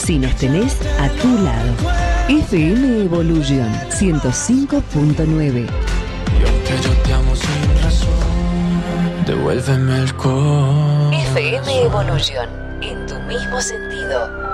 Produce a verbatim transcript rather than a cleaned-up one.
Si nos tenés a tu lado. F M Evolution ciento cinco punto nueve. Y aunque yo te amo sin razón, devuélveme el corazón. F M Evolution, en tu mismo sentido.